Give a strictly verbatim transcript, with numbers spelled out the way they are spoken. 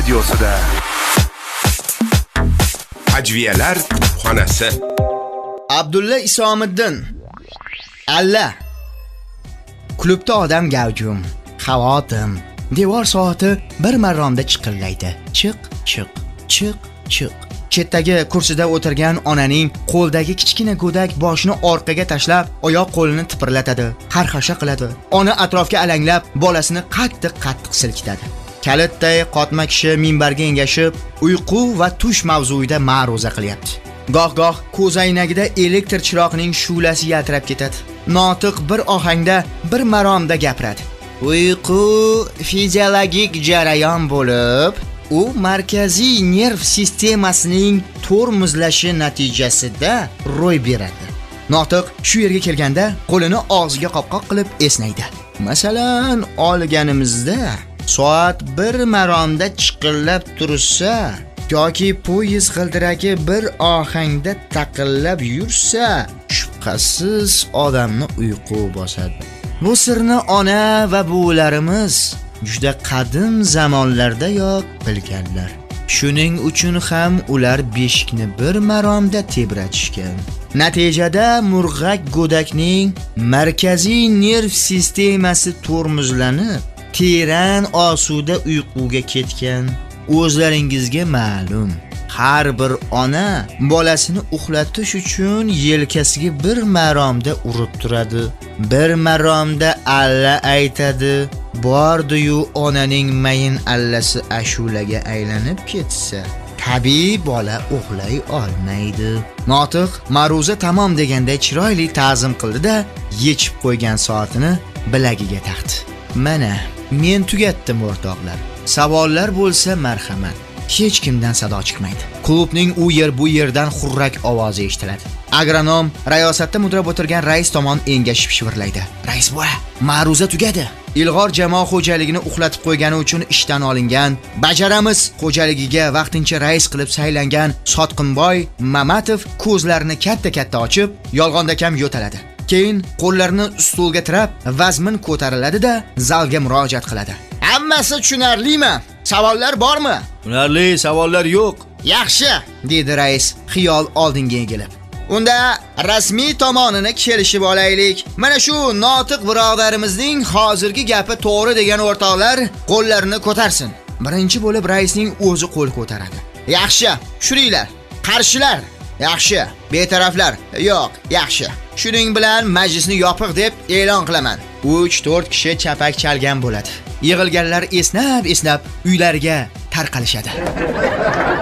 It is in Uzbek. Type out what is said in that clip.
radiosida. Ajviyalar xonasi. Abdulla Isomiddin. Alla. Klubda odam gavjum, xavotim. Devor soati bir maromda chiqillaydi. Chiq, chiq, chiq, chiq. Chetdagi kursida o'tirgan onaning qo'ldagi kichkina go'dak boshini orqaga tashlab, oyoq qo'lini tipirlatadi, xarxasha qiladi. Ona atrofga alanglab, bolasini qattiq-qattiq silkitadi. Kalitday qotma kishi minbarga engashib, uyqu va tush mavzuida ma'ruza qilyapti. Goh-goh ko'zoynagida elektr chiroqning shu'lasi yaltirab ketadi. Notiq bir ohangda, bir maromda gapiradi. Uyqu fiziologik jarayon bo'lib, u markaziy nerv sistemasining tormozlashi natijasida ro'y beradi. Notiq shu yerga kelganda qo'lini og'ziga qopqoq qilib esnaydi. Masalan, olganimizda soat bir maromda chiqillab tursa yoki poyezd g'ildiragi bir ohangda taqillab yursa, shubhasiz odamni uyqu bosadi. Bu sirni ona va buvilarimiz juda qadim zamonlardayoq bilganlar. Shuning uchun ham ular beshikni bir maromda tebratishgan. Natijada murg'ak go'dakning markaziy nerv sistemasi tormozlanib, teran osuda uyquga ketgan. O'zlaringizga ma'lum, har bir ona bolasini uxlatish uchun yelkasiga bir maromda urib turadi. Bir maromda alla aytadi. Bordi-yu onaning mayin allasi ashulaga aylanib ketsa, tabiiy bola uxlay olmaydi. Notiq ma'ruza tamom deganday chiroyli ta'zim qildi-da, yechib qo'ygan soatini bilagiga taqdi. Mana, men tugatdim o'rtoqlar. Savollar bo'lsa marhamat. Hech kimdan sado chiqmaydi. Klubning u yer bu yerdan xurrak ovozi eshitiladi. Agronom rayosatda mudrab o'tirgan rais tomon engashib shivirlaydi. Rais buva, ma'ruza tugadi. Ilg'or jamoa xo'jaligini uxlatib qo'ygani uchun ishdan olingan, bajaramiz xo'jaligiga vaqtincha rais qilib saylangan Sotqinboy Mamatov ko'zlarini katta-katta ochib, yolg'onda kam yo'taladi. Keyin qo'llarini stulga tirab, vazmin ko'tariladi-da, zalga murojaat qiladi. Hammasi tushunarlimi? Savollar bormi? Tushunarli, savollar yo'q. Yaxshi, dedi rais xiyol oldinga egilib. Unda rasmiy tomonini kelishib olaylik. Mana shu notiq birodarimizning hozirgi gapi to'g'ri degan o'rtoqlar qo'llarini ko'tarsin. Birinchi bo'lib raisning o'zi qo'l ko'taradi. Yaxshi, shuringlar. Qarshilar. Yaxshi, betaraflar. Yo'q, yaxshi. Shuning bilan majlisni yopiq deb e'lon qilaman. uch to'rt kishi chapak chalgan bo'ladi. Yig'ilganlar esnab-esnab uylariga tarqalishadi.